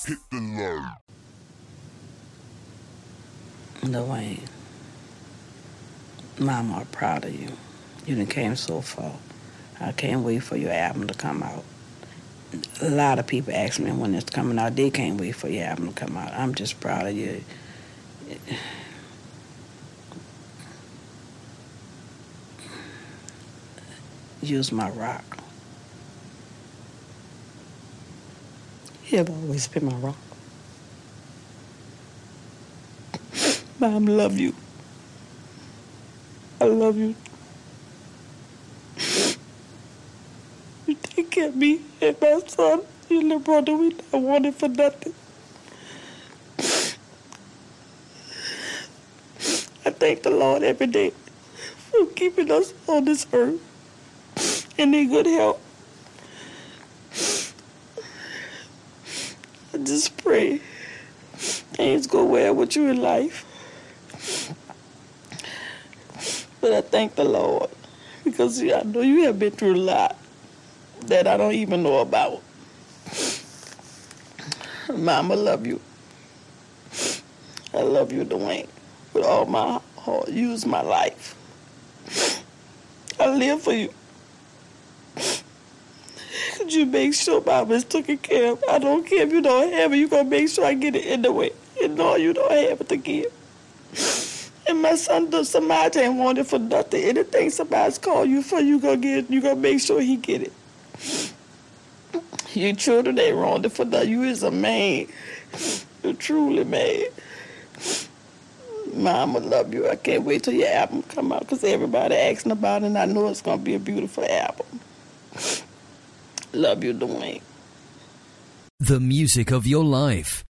Dwayne, Mama, I'm proud of you. You done came so far. I can't wait for your album to come out. A lot of people ask me when it's coming out. They can't wait for your album to come out. I'm just proud of you. Use my rock. You have always been my rock. Mom, love you. I love you. You take care of me and my son, your little brother. We not wanted for nothing. I thank the Lord every day for keeping us on this earth and in good health. I just pray things go well with you in life. But I thank the Lord because I know you have been through a lot that I don't even know about. Mama, love you. I love you, Dwayne, with all my heart. Use my life. I live for you. Could you make sure Mama's taken care of? I don't care if you don't have it. You're going to make sure I get it in the way. You know you don't have it to give. And my son does somebody ain't want it for nothing. Anything somebody's called you for, you gonna make sure he get it. Your children ain't wrong for nothing. You is a man. You're truly man. Mama, love you. I can't wait till your album come out because everybody asking about it, and I know it's gonna be a beautiful album. Love you, Dwayne. The music of your life.